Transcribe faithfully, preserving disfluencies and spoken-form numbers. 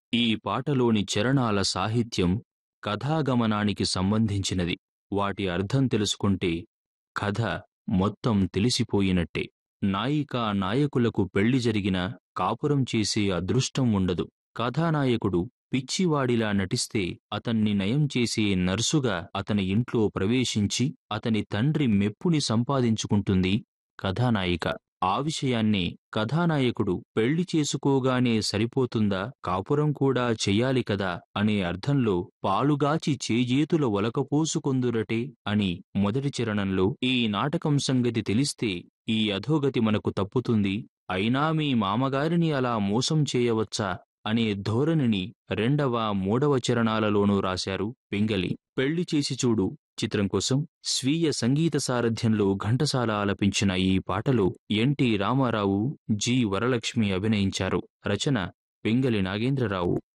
ఈ పాటలోని చరణాల సాహిత్యం కథాగమనానికి సంబంధించినది. వాటి అర్థం తెలుసుకుంటే కథ మొత్తం తెలిసిపోయినట్టే. నాయికా నాయకులకు పెళ్లి జరిగినా కాపురం చేసే అదృష్టం ఉండదు. కథానాయకుడు పిచ్చివాడిలా నటిస్తే అతన్ని నయం చేసే నర్సుగా అతని ఇంట్లో ప్రవేశించి అతని తండ్రి మెప్పుని సంపాదించుకుంటుంది కథానాయిక. ఆ విషయాన్నే కథానాయకుడు పెళ్లి చేసుకోగానే సరిపోతుందా, కాపురం కూడా చెయ్యాలి కదా అనే అర్థంలో పాలుగాచి చేజేతుల ఒలకపోసుకొందురటే అని మొదటి చరణంలో, ఈ నాటకం సంగతి తెలిస్తే ఈ అధోగతి మనకు తప్పుతుంది, అయినా మీ మామగారిని అలా మోసం చేయవచ్చా అనే ధోరణిని రెండవ మూడవ చరణాలలోనూ రాశారు పింగళి. పెళ్లి చేసి చూడు చిత్రం కోసం స్వీయ సంగీత సారథ్యంలో ఘంటసాల ఆలపించిన ఈ పాటలో ఎన్టీ రామారావు, జి వరలక్ష్మి అభినయించారు. రచన పింగళి నాగేంద్రరావు.